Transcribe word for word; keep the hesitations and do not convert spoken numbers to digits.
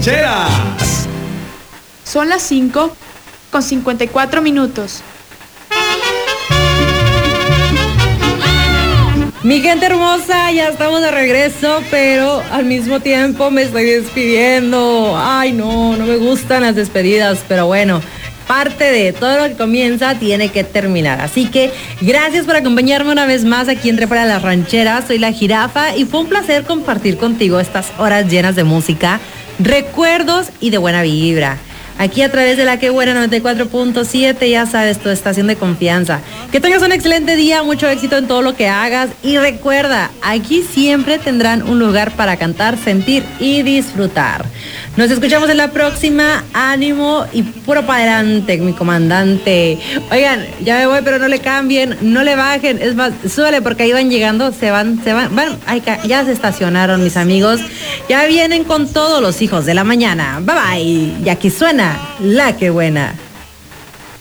rancheras. Son las cinco con cincuenta y cuatro minutos. Mi gente hermosa, ya estamos de regreso, pero al mismo tiempo me estoy despidiendo. Ay, no, no me gustan las despedidas, pero bueno, parte de todo lo que comienza tiene que terminar. Así que gracias por acompañarme una vez más aquí en Trépale a las Rancheras. Soy La Jirafa y fue un placer compartir contigo estas horas llenas de música, recuerdos y de buena vibra. Aquí a través de La Que Buena noventa y cuatro punto siete, ya sabes, tu estación de confianza. Que tengas un excelente día, mucho éxito en todo lo que hagas. Y recuerda, aquí siempre tendrán un lugar para cantar, sentir y disfrutar. Nos escuchamos en la próxima. Ánimo y puro para adelante, mi comandante. Oigan, ya me voy, pero no le cambien, no le bajen. Es más, súbele porque ahí van llegando, se van, se van, van. Ay, ya se estacionaron mis amigos. Ya vienen con todos los hijos de la mañana. Bye bye. Y aquí suena La Que Buena.